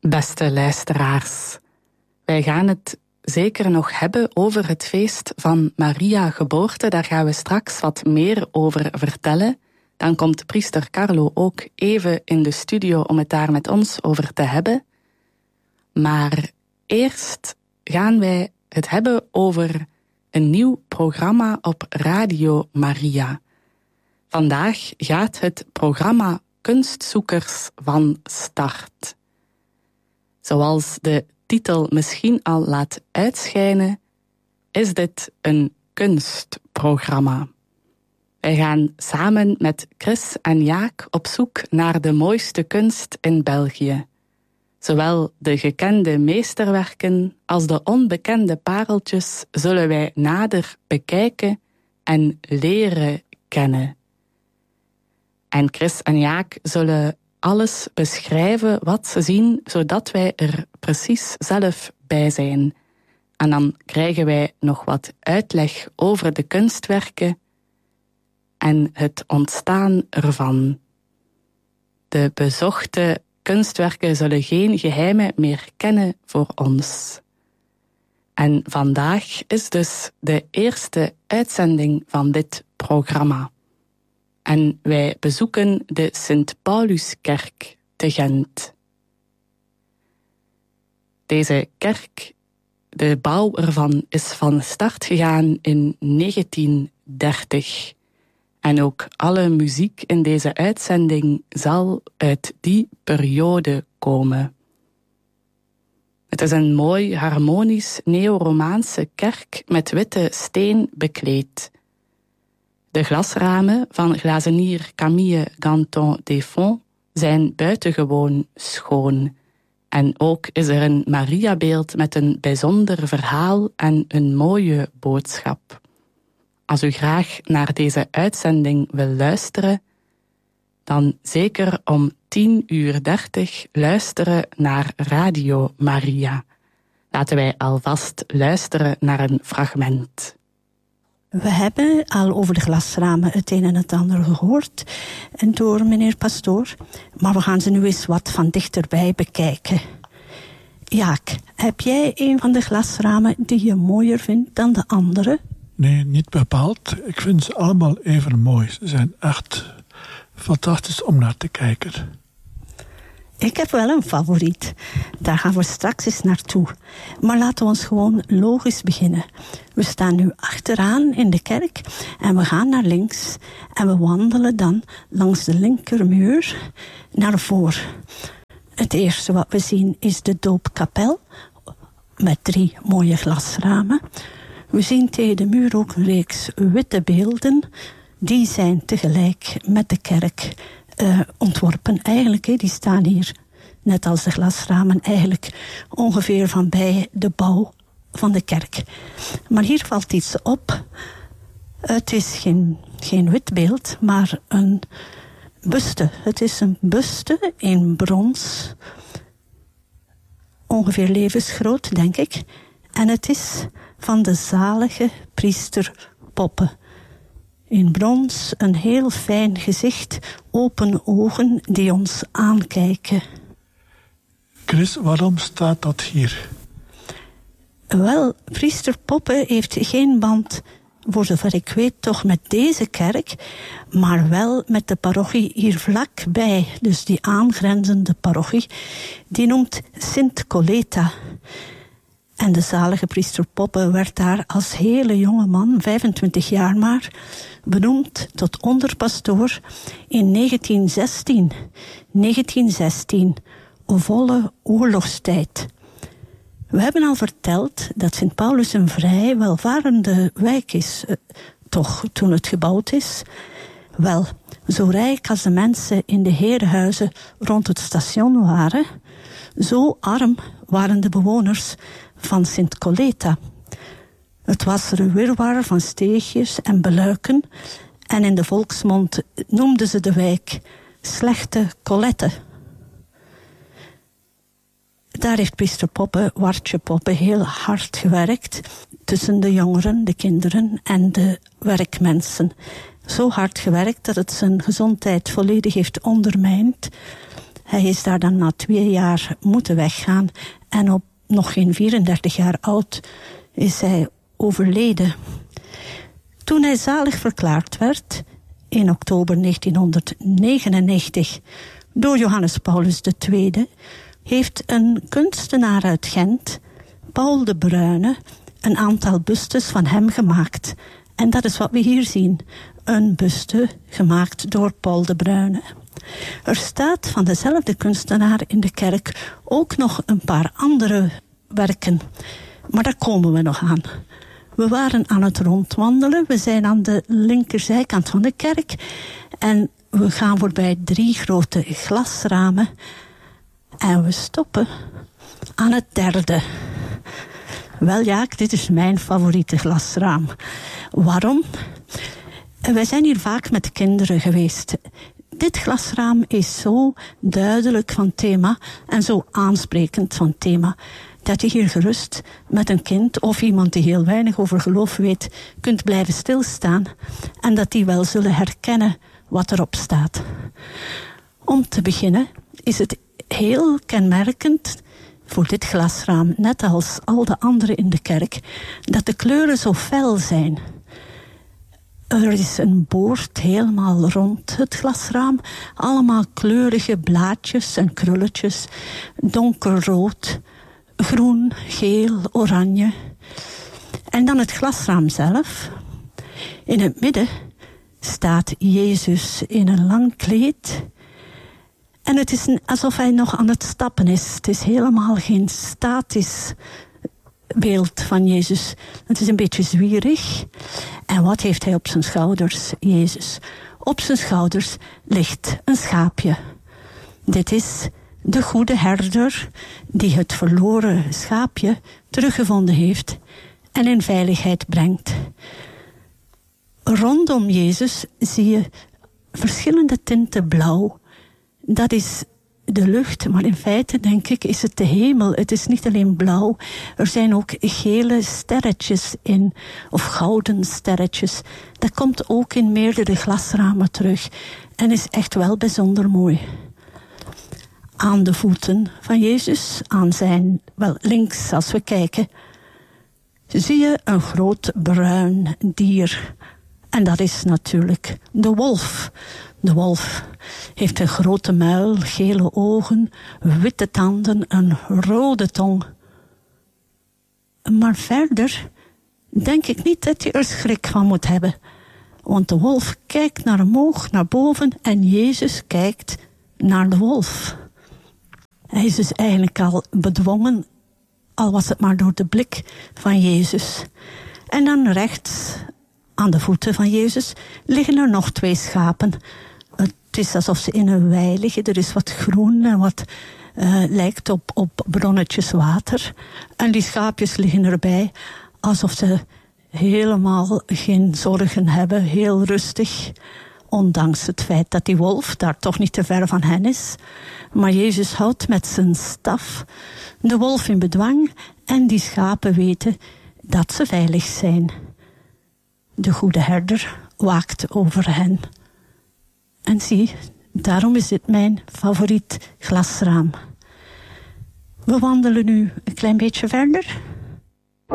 Beste luisteraars, wij gaan het zeker nog hebben over het feest van Maria Geboorte. Daar gaan we straks wat meer over vertellen. Dan komt priester Carlo ook even in de studio om het daar met ons over te hebben. Maar eerst gaan wij het hebben over een nieuw programma op Radio Maria. Vandaag gaat het programma Kunstzoekers van start. Zoals de titel misschien al laat uitschijnen, is dit een kunstprogramma. Wij gaan samen met Chris en Jaak op zoek naar de mooiste kunst in België. Zowel de gekende meesterwerken als de onbekende pareltjes zullen wij nader bekijken en leren kennen. En Chris en Jaak zullen alles beschrijven wat ze zien, zodat wij er precies zelf bij zijn. En dan krijgen wij nog wat uitleg over de kunstwerken en het ontstaan ervan. De bezochte kunstwerken zullen geen geheimen meer kennen voor ons. En vandaag is dus de eerste uitzending van dit programma. En wij bezoeken de Sint-Pauluskerk te Gent. Deze kerk, de bouw ervan, is van start gegaan in 1930. En ook alle muziek in deze uitzending zal uit die periode komen. Het is een mooi, harmonisch, neo-romaanse kerk met witte steen bekleed. De glasramen van glazenier Camille Ganton-Desfonds zijn buitengewoon schoon. En ook is er een Mariabeeld met een bijzonder verhaal en een mooie boodschap. Als u graag naar deze uitzending wil luisteren, dan zeker om 10:30 luisteren naar Radio Maria. Laten wij alvast luisteren naar een fragment. We hebben al over de glasramen het een en het ander gehoord door meneer Pastoor, maar we gaan ze nu eens wat van dichterbij bekijken. Jaak, heb jij een van de glasramen die je mooier vindt dan de andere? Nee, niet bepaald. Ik vind ze allemaal even mooi. Ze zijn echt fantastisch om naar te kijken. Ik heb wel een favoriet. Daar gaan we straks eens naartoe. Maar laten we ons gewoon logisch beginnen. We staan nu achteraan in de kerk en we gaan naar links. En we wandelen dan langs de linkermuur naar voren. Het eerste wat we zien is de doopkapel met 3 mooie glasramen. We zien tegen de muur ook een reeks witte beelden. Die zijn tegelijk met de kerk ontworpen. Eigenlijk, die staan hier, net als de glasramen, eigenlijk ongeveer van bij de bouw van de kerk. Maar hier valt iets op. Het is geen wit beeld, maar een buste. Het is een buste in brons. Ongeveer levensgroot, denk ik. En het is van de zalige priester Poppe. In brons, een heel fijn gezicht, open ogen die ons aankijken. Chris, waarom staat dat hier? Wel, priester Poppe heeft geen band, voor zover ik weet, toch met deze kerk, maar wel met de parochie hier vlakbij. Dus die aangrenzende parochie, die noemt Sint Coleta. En de zalige priester Poppe werd daar als hele jonge man, 25 jaar maar, benoemd tot onderpastoor in 1916. 1916, volle oorlogstijd. We hebben al verteld dat Sint Paulus een vrij welvarende wijk is, toch, toen het gebouwd is. Wel, zo rijk als de mensen in de herenhuizen rond het station waren, zo arm waren de bewoners van Sint Coleta. Het was er een wirwar van steegjes en beluiken en in de volksmond noemden ze de wijk Slechte Colette. Daar heeft priester Poppe, Wartje Poppe, heel hard gewerkt tussen de jongeren, de kinderen en de werkmensen. Zo hard gewerkt dat het zijn gezondheid volledig heeft ondermijnd. Hij is daar dan na 2 jaar moeten weggaan. En op nog geen 34 jaar oud is hij overleden. Toen hij zalig verklaard werd, in oktober 1999, door Johannes Paulus II, heeft een kunstenaar uit Gent, Paul de Bruyne, een aantal bustes van hem gemaakt. En dat is wat we hier zien. Een buste gemaakt door Paul de Bruyne. Er staat van dezelfde kunstenaar in de kerk ook nog een paar andere werken. Maar daar komen we nog aan. We waren aan het rondwandelen. We zijn aan de linkerzijkant van de kerk. En we gaan voorbij 3 grote glasramen. En we stoppen aan het 3e. Wel ja, dit is mijn favoriete glasraam. Waarom? Wij zijn hier vaak met kinderen geweest. Dit glasraam is zo duidelijk van thema en zo aansprekend van thema, dat je hier gerust met een kind of iemand die heel weinig over geloof weet, kunt blijven stilstaan en dat die wel zullen herkennen wat erop staat. Om te beginnen is het heel kenmerkend voor dit glasraam, net als al de andere in de kerk, dat de kleuren zo fel zijn. Er is een boord helemaal rond het glasraam. Allemaal kleurige blaadjes en krulletjes. Donkerrood, groen, geel, oranje. En dan het glasraam zelf. In het midden staat Jezus in een lang kleed. En het is alsof hij nog aan het stappen is. Het is helemaal geen statisch beeld van Jezus. Het is een beetje zwierig. En wat heeft hij op zijn schouders, Jezus? Op zijn schouders ligt een schaapje. Dit is de goede herder die het verloren schaapje teruggevonden heeft en in veiligheid brengt. Rondom Jezus zie je verschillende tinten blauw. Dat is de lucht, maar in feite denk ik is het de hemel. Het is niet alleen blauw. Er zijn ook gele sterretjes in, of gouden sterretjes. Dat komt ook in meerdere glasramen terug en is echt wel bijzonder mooi. Aan de voeten van Jezus, aan zijn, wel links als we kijken, zie je een groot bruin dier. En dat is natuurlijk de wolf. De wolf heeft een grote muil, gele ogen, witte tanden, een rode tong. Maar verder denk ik niet dat je er schrik van moet hebben. Want de wolf kijkt naar omhoog, naar boven en Jezus kijkt naar de wolf. Hij is dus eigenlijk al bedwongen, al was het maar door de blik van Jezus. En dan rechts, aan de voeten van Jezus, liggen er nog 2 schapen. Het is alsof ze in een wei liggen. Er is wat groen en wat lijkt op bronnetjes water. En die schaapjes liggen erbij alsof ze helemaal geen zorgen hebben. Heel rustig. Ondanks het feit dat die wolf daar toch niet te ver van hen is. Maar Jezus houdt met zijn staf de wolf in bedwang. En die schapen weten dat ze veilig zijn. De goede herder waakt over hen. En zie, daarom is dit mijn favoriet glasraam. We wandelen nu een klein beetje verder.